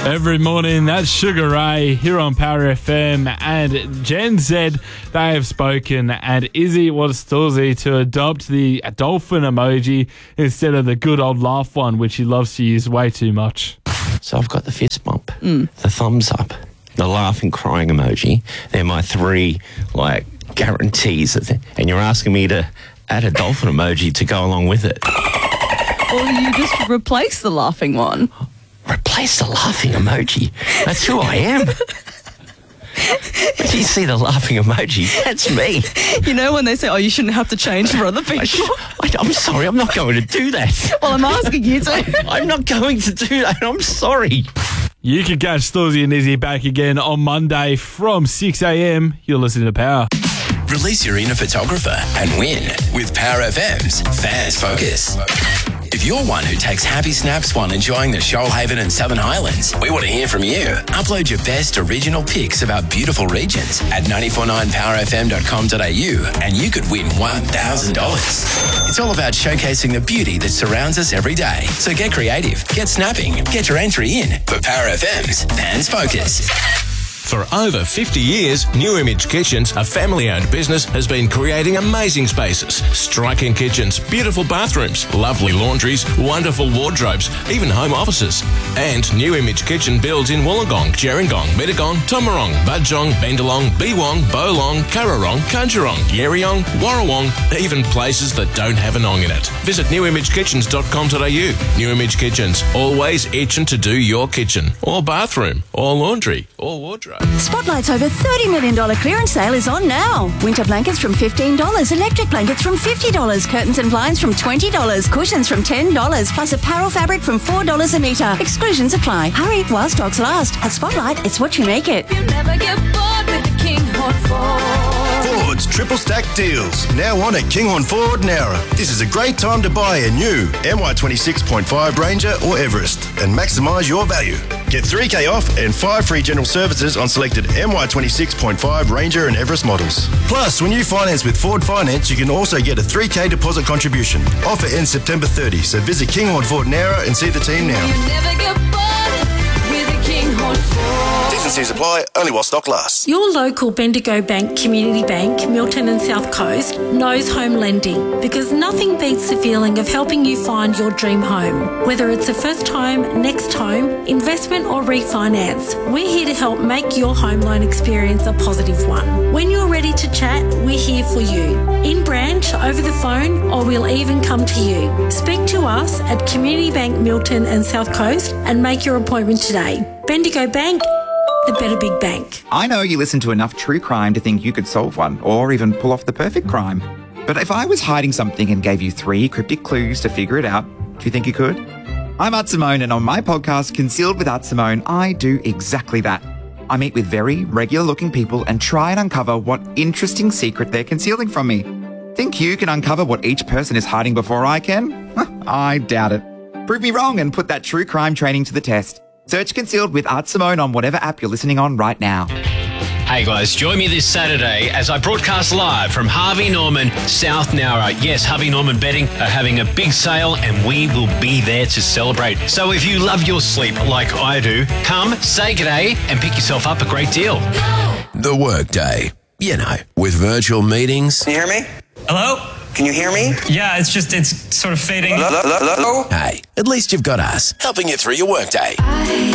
Every morning, that's Sugar Ray here on Power FM, and Gen Z, they have spoken, and Izzy wants Stallsy to adopt the dolphin emoji instead of the good old laugh one, which he loves to use way too much. So I've got the fist bump, the thumbs up, the laughing, crying emoji. They're my three, guarantees. And you're asking me to add a dolphin emoji to go along with it. Or you just replace the laughing one. Replace the laughing emoji? That's who I am. When you see the laughing emoji, that's me. You know when they say, you shouldn't have to change for other people? I'm sorry, I'm not going to do that. Well, I'm asking you to. I'm not going to do that. I'm sorry. You can catch Stallsy and Izzy back again on Monday from 6 a.m. You're listening to Power. Release your inner photographer and win with Power FM's Fans Focus. If you're one who takes happy snaps while enjoying the Shoalhaven and Southern Highlands, we want to hear from you. Upload your best original pics about beautiful regions at 949powerfm.com.au and you could win $1,000. It's all about showcasing the beauty that surrounds us every day. So get creative, get snapping, get your entry in for Power FM's Fans Focus. For over 50 years, New Image Kitchens, a family-owned business, has been creating amazing spaces, striking kitchens, beautiful bathrooms, lovely laundries, wonderful wardrobes, even home offices. And New Image Kitchen builds in Wollongong, Gerringong, Mittagong, Tomarong, Budgong, Bendalong, Beewong, Bowlong, Currarong, Kunjarong, Yerriong, Warrawong, even places that don't have an ong in it. Visit newimagekitchens.com.au. New Image Kitchens, always itching to do your kitchen, or bathroom, or laundry, or wardrobe. Spotlight's over $30 million clearance sale is on now. Winter blankets from $15, electric blankets from $50, curtains and blinds from $20, cushions from $10, plus apparel fabric from $4 a metre. Exclusions apply. Hurry while stocks last. At Spotlight, it's what you make it. You never get bored with the Kinghorn Ford. Ford's triple stack deals. Now on at Kinghorn Ford Nowra. This is a great time to buy a new MY26.5 Ranger or Everest and maximise your value. Get $3,000 off and 5 free general services on selected MY26.5 Ranger and Everest models. Plus, when you finance with Ford Finance, you can also get a $3,000 deposit contribution. Offer ends September 30, so visit Kinghorn Ford Nowra and see the team now. You never get bored with a Kinghorn Ford. T's apply, only while stock lasts. Your local Bendigo Bank Community Bank, Milton and South Coast, knows home lending because nothing beats the feeling of helping you find your dream home. Whether it's a first home, next home, investment or refinance, we're here to help make your home loan experience a positive one. When you're ready to chat, we're here for you. In branch, over the phone, or we'll even come to you. Speak to us at Community Bank Milton and South Coast and make your appointment today. Bendigo Bank, the better big bank. I know you listen to enough true crime to think you could solve one or even pull off the perfect crime. But if I was hiding something and gave you 3 cryptic clues to figure it out, do you think you could? I'm Art Simone, and on my podcast, Concealed with Art Simone, I do exactly that. I meet with very regular-looking people and try and uncover what interesting secret they're concealing from me. Think you can uncover what each person is hiding before I can? I doubt it. Prove me wrong and put that true crime training to the test. Search Concealed with Art Simone on whatever app you're listening on right now. Hey guys, join me this Saturday as I broadcast live from Harvey Norman, South Nowra. Yes, Harvey Norman Betting are having a big sale and we will be there to celebrate. So if you love your sleep like I do, come, say g'day and pick yourself up a great deal. The Workday. You know, with virtual meetings. Can you hear me? Hello? Can you hear me? Yeah, it's sort of fading. Hey, at least you've got us helping you through your workday.